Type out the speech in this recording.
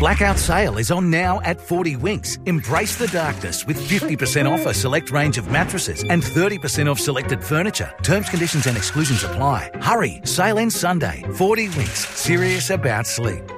blackout sale is on now at 40 Winks. Embrace the darkness with 50% off a select range of mattresses and 30% off selected furniture. Terms, conditions and exclusions apply. Hurry, sale ends Sunday. 40 Winks, serious about sleep.